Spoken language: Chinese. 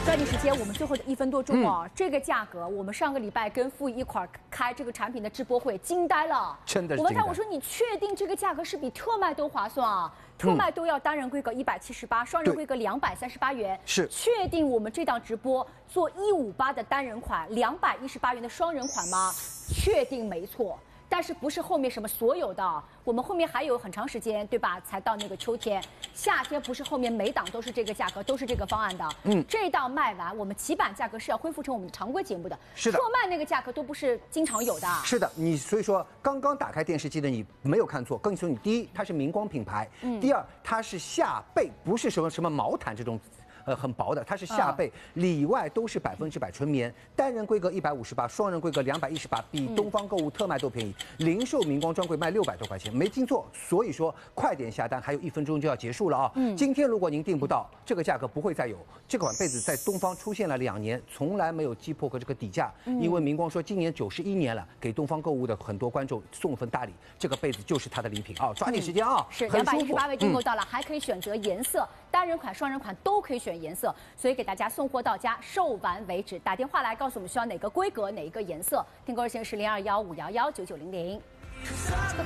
抓紧时间，我们最后的1分多钟哦，这个价格，我们上个礼拜跟傅一块儿开这个产品的直播会，惊呆了， 真的是惊呆。 我说你确定这个价格是比特卖都划算啊？特卖都要单人规格178，双人规格238元， 是确定我们这档直播做158的单人款，218元的双人款吗？确定没错。但是不是后面什么所有的，我们后面还有很长时间，对吧？才到那个秋天、夏天，不是后面每档都是这个价格，都是这个方案的。这档卖完，我们起版价格是要恢复成我们的常规节目的。 是的， 特卖那个价格都不是经常有的。 是的，你所以说刚刚打开电视机的你没有看错，更说你第一，它是明光品牌；第二，它是夏贝，不是什么毛毯这种。很薄的，它是夏贝，里外都是100%纯棉，单人规格158，双人规格218，比东方购物特卖都便宜。零售明光专柜卖600多块钱，没听错。所以说快点下单，还有1分钟就要结束了啊！今天如果您订不到，这个价格不会再有。这款被子在东方出现了2年，从来没有击破过这个底价，因为明光说今年91年了，给东方购物的很多观众送份大礼，这个被子就是他的礼品啊！抓紧时间啊！ 是218位订购到了，还可以选择颜色，单人款、双人款都可以选颜色，所以给大家送货到家，售完为止。打电话来告诉我们需要哪个规格、哪一个颜色，订购热线是0215119900。